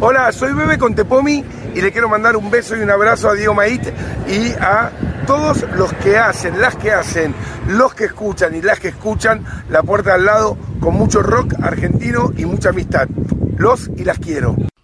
Hola, soy Bebe con Tepomi y le quiero mandar un beso y un abrazo a Diego Mait y a todos los que hacen, las que hacen, los que escuchan y las que escuchan La Puerta al Lado con mucho rock argentino y mucha amistad. Los y las quiero.